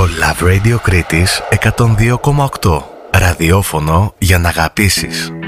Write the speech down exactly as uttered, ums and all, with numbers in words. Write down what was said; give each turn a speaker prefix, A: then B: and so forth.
A: Love Radio Κρήτης εκατόν δύο κόμμα οκτώ. Ραδιόφωνο για να αγαπήσεις.